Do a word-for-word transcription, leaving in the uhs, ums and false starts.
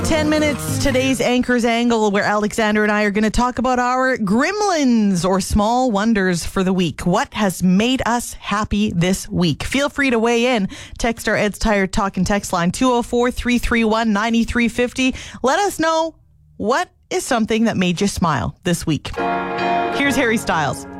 about ten minutes, today's Anchor's Angle, where Alexander and I are going to talk about our gremlins or small wonders for the week. What has made us happy this week? Feel free to weigh in. Text our Ed's Tired Talk and text line two oh four, three three one, nine three five oh. Let us know what is something that made you smile this week. Here's Harry Styles.